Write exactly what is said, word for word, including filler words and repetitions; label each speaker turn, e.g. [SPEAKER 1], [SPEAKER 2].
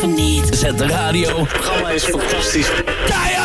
[SPEAKER 1] even niet. Zet de radio. Het programma is fantastisch. Keihard!